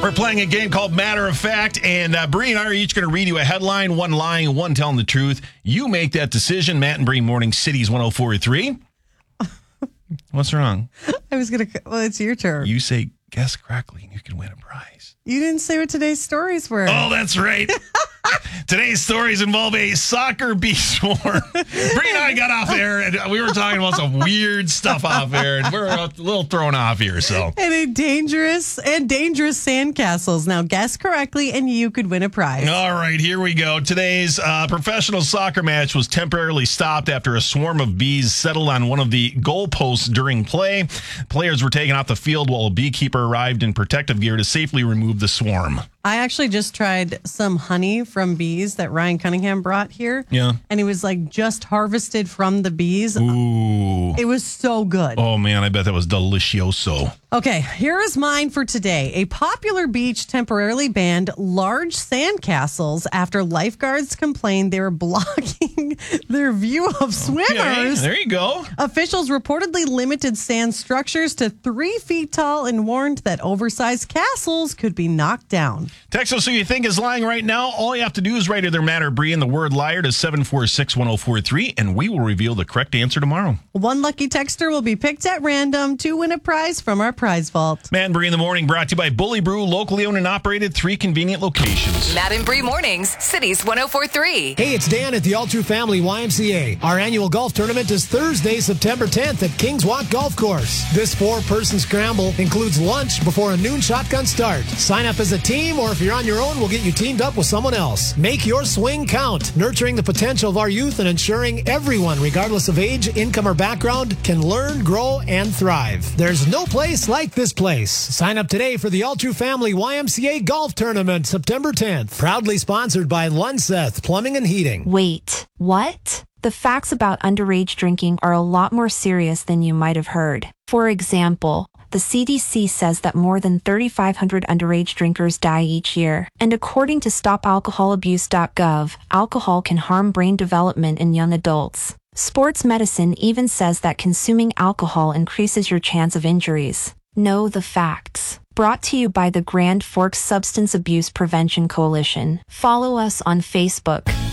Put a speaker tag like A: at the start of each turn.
A: We're playing a game called Matter of Fact, and Bree and I are each going to read you a headline, one lying, one telling the truth. You make that decision. Matt and Bree, Morning Cities 104.3. What's wrong?
B: Well, it's your turn.
A: You say, guess correctly, and you can win a prize.
B: You didn't say what today's stories were.
A: Oh, that's right. Today's stories involve a soccer bee swarm. Bree and I got off air, and we were talking about some weird stuff off air, and we're a little thrown off here. So,
B: And dangerous sandcastles. Now, guess correctly, and you could win a prize.
A: All right, here we go. Today's professional soccer match was temporarily stopped after a swarm of bees settled on one of the goalposts during play. Players were taken off the field while a beekeeper arrived in protective gear to safely remove the swarm.
B: I actually just tried some honey from bees that Ryan Cunningham brought here.
A: Yeah.
B: And it was like just harvested from the bees.
A: Ooh.
B: It was so good.
A: Oh, man, I bet that was delicioso.
B: Okay, here is mine for today. A popular beach temporarily banned large sandcastles after lifeguards complained they were blocking their view of swimmers.
A: Okay, there you go.
B: Officials reportedly limited sand structures to 3 feet tall and warned that oversized castles could be knocked down.
A: Text us who you think is lying right now. All you have to do is write either Matt or Bree in the word liar to 746-1043, and we will reveal the correct answer tomorrow.
B: One lucky texter will be picked at random to win a prize from our prize vault.
A: Matt and Bree in the morning, brought to you by Bully Brew, locally owned and operated, 3 convenient locations.
C: Matt and Bree Mornings, Cities 104.3.
D: Hey, it's Dan at the All True Family YMCA. Our annual golf tournament is Thursday, September 10th at Kings Walk Golf Course. This 4-person scramble includes lunch before a noon shotgun start. Sign up as a team, or if you're on your own, we'll get you teamed up with someone else. Make your swing count, nurturing the potential of our youth and ensuring everyone, regardless of age, income, or background, can learn, grow, and thrive. There's no place like this place. Sign up today for the All True Family YMCA Golf Tournament, September 10th. Proudly sponsored by Lunseth Plumbing and Heating.
E: Wait, what? The facts about underage drinking are a lot more serious than you might have heard. For example, the CDC says that more than 3,500 underage drinkers die each year. And according to StopAlcoholAbuse.gov, alcohol can harm brain development in young adults. Sports medicine even says that consuming alcohol increases your chance of injuries. Know the facts. Brought to you by the Grand Forks Substance Abuse Prevention Coalition. Follow us on Facebook.